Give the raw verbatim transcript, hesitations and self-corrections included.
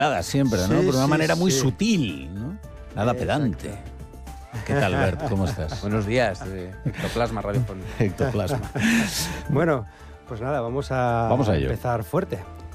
Nada, siempre, ¿no? Sí, Por una sí, manera muy sí. sutil, ¿no? Nada pedante. ¿Qué tal, Bert? ¿Cómo estás? Buenos días, de Ectoplasma Radiofónico. Ectoplasma. Bueno, pues nada, vamos a, Vamos a ello. empezar fuerte.